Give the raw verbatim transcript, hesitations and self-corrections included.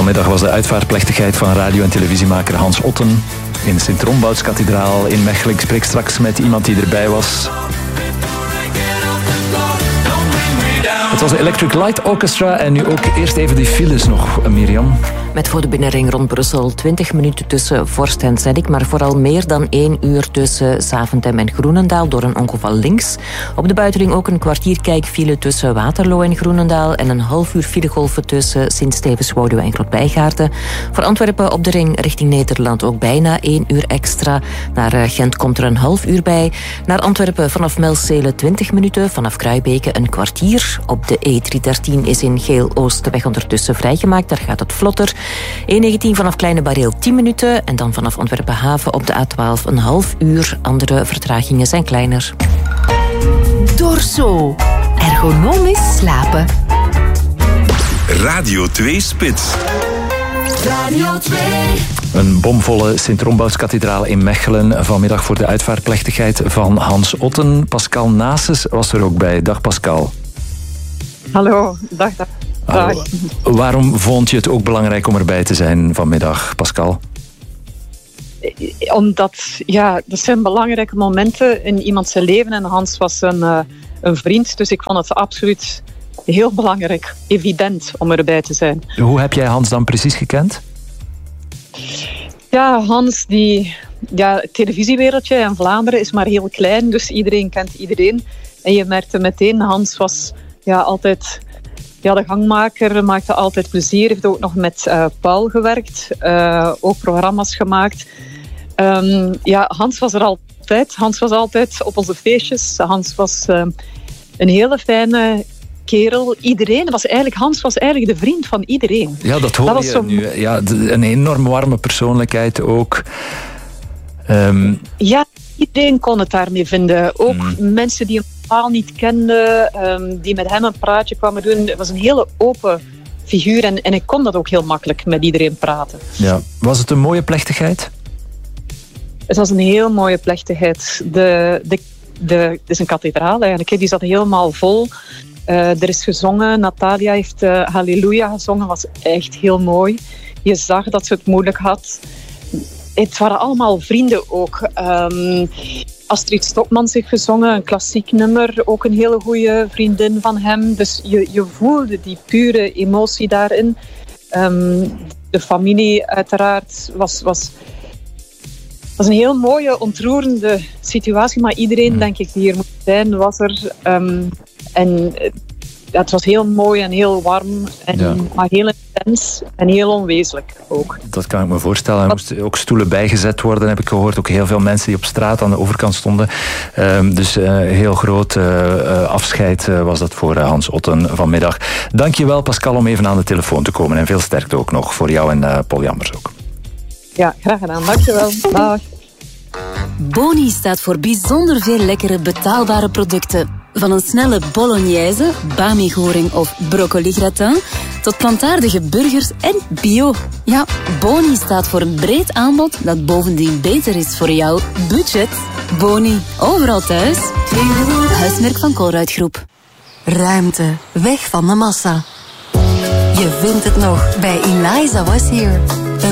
Vanmiddag was de uitvaartplechtigheid van radio- en televisiemaker Hans Otten in de Sint-Rombouts-kathedraal in Mechelen. Ik spreek straks met iemand die erbij was. Het was de Electric Light Orchestra en nu ook eerst even die files nog, Mirjam. Met voor de binnenring rond Brussel twintig minuten tussen Vorst en Zeddik, maar vooral meer dan één uur tussen Zaventem en Groenendaal door een ongeval links. Op de buitenring ook een kwartier kijkfile tussen Waterloo en Groenendaal en een half uur filegolven tussen Sint-Stevens-Woude en Klotbijgaarden. Voor Antwerpen op de ring richting Nederland ook bijna één uur extra. Naar Gent komt er een half uur bij. Naar Antwerpen vanaf Melzele twintig minuten, vanaf Kruibeke een kwartier. Op de E driehonderddertien is in Geel-Oost de weg ondertussen vrijgemaakt, daar gaat het vlotter. E negentien vanaf Kleine Bareel tien minuten en dan vanaf Antwerpen Haven op de A twaalf een half uur. Andere vertragingen zijn kleiner. Dorso. Ergonomisch slapen. Radio twee Spits. Radio twee. Een bomvolle Sint-Rombouts-kathedraal in Mechelen. Vanmiddag voor de uitvaartplechtigheid van Hans Otten. Pascal Nases was er ook bij. Dag Pascal. Hallo, dag, dag. Uh, waarom vond je het ook belangrijk om erbij te zijn vanmiddag, Pascal? Omdat, ja, dat zijn belangrijke momenten in iemand zijn leven. En Hans was een, uh, een vriend, dus ik vond het absoluut heel belangrijk, evident om erbij te zijn. Hoe heb jij Hans dan precies gekend? Ja, Hans, die, ja, het televisiewereldje in Vlaanderen is maar heel klein, dus iedereen kent iedereen. En je merkte meteen, Hans was ja, altijd... Ja, de gangmaker maakte altijd plezier. Heeft ook nog met uh, Paul gewerkt. Uh, ook programma's gemaakt. Um, ja, Hans was er altijd. Hans was altijd op onze feestjes. Hans was uh, een hele fijne kerel. Iedereen was eigenlijk... Hans was eigenlijk de vriend van iedereen. Ja, dat hoor dat je zo... nu. Ja, een enorm warme persoonlijkheid ook. Um... Ja, iedereen kon het daarmee vinden. Ook mm. mensen die hem totaal niet kenden, um, die met hem een praatje kwamen doen. Het was een hele open figuur en, en ik kon dat ook heel makkelijk met iedereen praten. Ja. Was het een mooie plechtigheid? Het was een heel mooie plechtigheid. De, de, de, het is een kathedraal eigenlijk, die zat helemaal vol. Uh, er is gezongen, Natalia heeft uh, Halleluja gezongen, was echt heel mooi. Je zag dat ze het moeilijk had. Het waren allemaal vrienden ook. Um, Astrid Stokmans heeft gezongen, een klassiek nummer. Ook een hele goede vriendin van hem. Dus je, je voelde die pure emotie daarin. Um, de familie uiteraard was, was, was een heel mooie, ontroerende situatie. Maar iedereen, denk ik, die hier moet zijn, was er. Um, en ja, het was heel mooi en heel warm. En, ja. Maar heel intens en heel onwezenlijk ook. Dat kan ik me voorstellen. Er moesten ook stoelen bijgezet worden, heb ik gehoord. Ook heel veel mensen die op straat aan de overkant stonden. Um, dus een uh, heel groot uh, uh, afscheid uh, was dat voor uh, Hans Otten vanmiddag. Dank je wel, Pascal, om even aan de telefoon te komen. En veel sterkte ook nog voor jou en uh, Paul Jambers ook. Ja, graag gedaan. Dank je wel. Dag. Boni staat voor bijzonder veel lekkere betaalbare producten. Van een snelle bolognese, bami-goring of broccoli-gratin, tot plantaardige burgers en bio. Ja, Boni staat voor een breed aanbod dat bovendien beter is voor jouw budget. Boni, overal thuis. Huismerk van Colruyt Groep. Ruimte, weg van de massa. Je vindt het nog bij Eliza Was Here.